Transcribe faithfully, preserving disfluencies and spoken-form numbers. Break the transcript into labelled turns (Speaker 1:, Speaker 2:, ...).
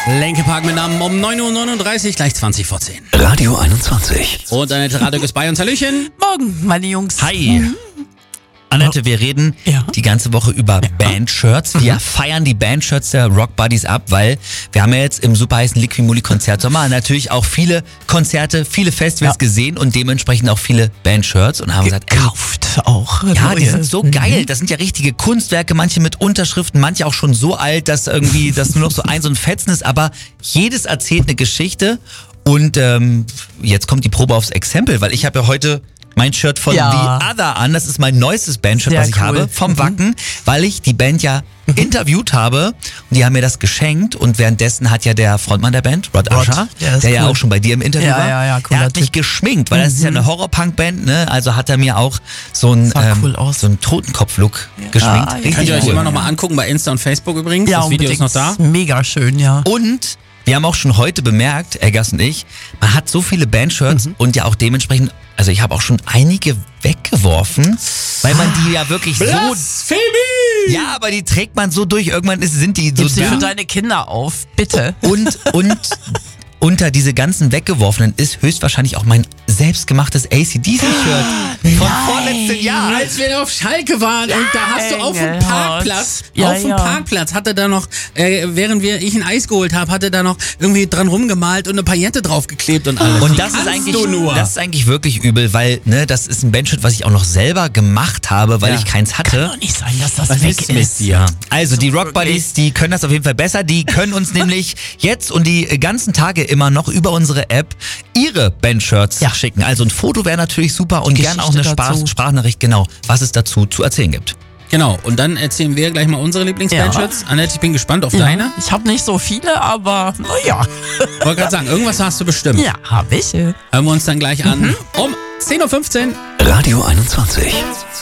Speaker 1: Lenke Park mit Namen um neun Uhr neununddreißig, gleich zwanzig vor zehn.
Speaker 2: Radio einundzwanzig.
Speaker 1: Und Annette Radek ist bei uns. Hallöchen.
Speaker 3: Morgen, meine Jungs.
Speaker 2: Hi. Annette, wir reden
Speaker 3: Ja.
Speaker 2: die ganze Woche über Bandshirts. Wir feiern die Bandshirts der Rock Buddies ab, weil wir haben ja jetzt im super heißen Liquimoli Konzertsommer natürlich auch viele Konzerte, viele Festivals
Speaker 3: Ja.
Speaker 2: gesehen und dementsprechend auch viele Bandshirts und haben gesagt, ey,
Speaker 3: Gekauft auch.
Speaker 2: ja, die
Speaker 3: neue.
Speaker 2: sind so geil. Das sind ja richtige Kunstwerke, manche mit Unterschriften, manche auch schon so alt, dass irgendwie das nur noch so ein so ein Fetzen ist. Aber jedes erzählt eine Geschichte. Und ähm, jetzt kommt die Probe aufs Exempel, weil ich habe ja heute mein Shirt von
Speaker 3: Ja.
Speaker 2: The Other an. Das ist mein neuestes Bandshirt,
Speaker 3: Sehr
Speaker 2: was ich
Speaker 3: cool.
Speaker 2: habe, vom
Speaker 3: Mhm.
Speaker 2: Wacken, weil ich die Band ja interviewt habe und die haben mir das geschenkt und währenddessen hat ja der Frontmann der Band, Rod
Speaker 3: Rod,
Speaker 2: Usher,
Speaker 3: der ist
Speaker 2: der ja
Speaker 3: cool.
Speaker 2: auch schon bei dir im Interview
Speaker 3: Ja,
Speaker 2: war,
Speaker 3: ja, ja,
Speaker 2: der
Speaker 3: cooler
Speaker 2: hat mich
Speaker 3: Typ.
Speaker 2: geschminkt, weil das ist ja eine Horrorpunk-Band, ne? Also hat er mir auch so einen,
Speaker 3: Sah cool aus.
Speaker 2: so einen Totenkopf-Look geschminkt.
Speaker 3: ja.
Speaker 2: Richtig
Speaker 1: Könnt ihr euch
Speaker 2: cool.
Speaker 1: immer noch mal angucken bei Insta und Facebook übrigens.
Speaker 3: Ja,
Speaker 1: das Video ist noch da.
Speaker 3: unbedingt. Mega schön, ja.
Speaker 2: Und wir haben auch schon heute bemerkt, Eggers und ich, man hat so viele Bandshirts
Speaker 3: Mhm.
Speaker 2: und ja auch dementsprechend, also ich habe auch schon einige weggeworfen, weil man die ja wirklich so...
Speaker 1: Blasphemie!
Speaker 2: Ja, aber die trägt man so durch, irgendwann ist, sind die so
Speaker 3: Gib sie für
Speaker 2: dünn.
Speaker 3: deine Kinder auf, bitte.
Speaker 2: Und, und unter diese ganzen weggeworfenen ist höchstwahrscheinlich auch mein selbstgemachtes A C D C-Shirt von vorletzten Jahr.
Speaker 1: Als wir auf Schalke waren und da hast du auf dem
Speaker 3: Engelhorst.
Speaker 1: Parkplatz,
Speaker 3: Ja,
Speaker 1: auf dem
Speaker 3: ja.
Speaker 1: Parkplatz hatte da noch, äh, während wir ich ein Eis geholt habe, hatte da noch irgendwie dran rumgemalt und eine Paillette draufgeklebt und alles.
Speaker 2: Und
Speaker 1: Wie
Speaker 2: das ist
Speaker 1: kannst
Speaker 2: eigentlich,
Speaker 1: du nur?
Speaker 2: das ist eigentlich wirklich übel, weil ne, das ist ein Bandshirt, was ich auch noch selber gemacht habe, weil
Speaker 1: Ja.
Speaker 2: ich keins hatte.
Speaker 3: Kann doch nicht sein, dass das
Speaker 1: Was
Speaker 3: weg
Speaker 1: ist mit
Speaker 3: ist.
Speaker 1: dir?
Speaker 2: Also die Rock
Speaker 3: wirklich.
Speaker 2: Buddies, die können das auf jeden Fall besser. Die können uns nämlich jetzt und die ganzen Tage immer noch über unsere App ihre Bandshirts
Speaker 3: Ja.
Speaker 2: schicken. Also ein Foto wäre natürlich super und
Speaker 3: Geschichte
Speaker 2: gern auch eine Spaß
Speaker 3: dazu.
Speaker 2: Sprachnachricht, genau, was es dazu zu erzählen gibt.
Speaker 1: Genau, und dann erzählen wir gleich mal unsere Lieblingsbandshirts. Annette, ich bin gespannt auf deine.
Speaker 3: Ich habe nicht so viele, aber naja.
Speaker 1: Wollte gerade sagen, irgendwas hast du bestimmt.
Speaker 3: Ja, habe ich.
Speaker 1: Hören wir uns dann gleich an um zehn Uhr fünfzehn.
Speaker 2: Radio einundzwanzig.